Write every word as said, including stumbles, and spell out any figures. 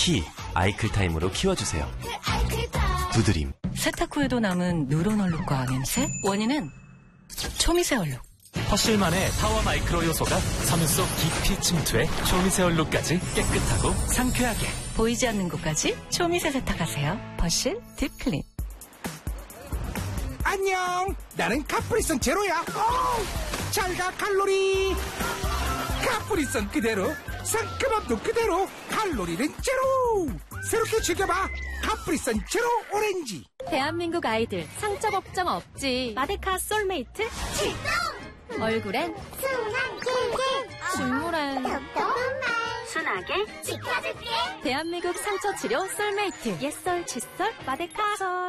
키 아이클타임으로 키워주세요. 두드림. 세탁 후에도 남은 누런 얼룩과 냄새? 원인은 초미세 얼룩. 퍼실만의 타워 마이크로 요소가 섬유 속 깊이 침투해 초미세 얼룩까지 깨끗하고 상쾌하게. 보이지 않는 곳까지 초미세 세탁하세요. 퍼실 딥클린. 안녕, 나는 카프리선 제로야. 잘가 칼로리. 카프리선 그대로, 상큼함도 그대로, 칼로리는 제로. 새롭게 즐겨봐, 카프리선 제로 오렌지. 대한민국 아이들 상처 걱정 없지. 마데카 솔메이트 출동. 얼굴엔 순한 꿀꿀, 눈물엔 순하게 지켜줄게. 대한민국 상처 치료 솔메이트. 옛설 칫솔 마데카 솔.